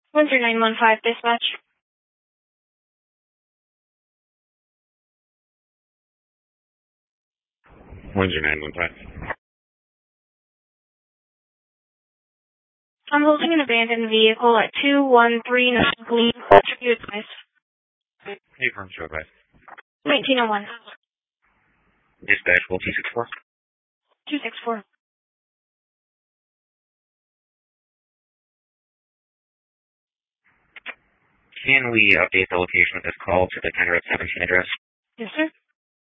10915 dispatch. Windsor 915. I'm holding an abandoned vehicle at 2139 Glean. Should be advised. Hey, firm show advice. 1901. Dispatch, 264. 264. Can we update the location of this call to the 10 Road 17 address? Yes, sir.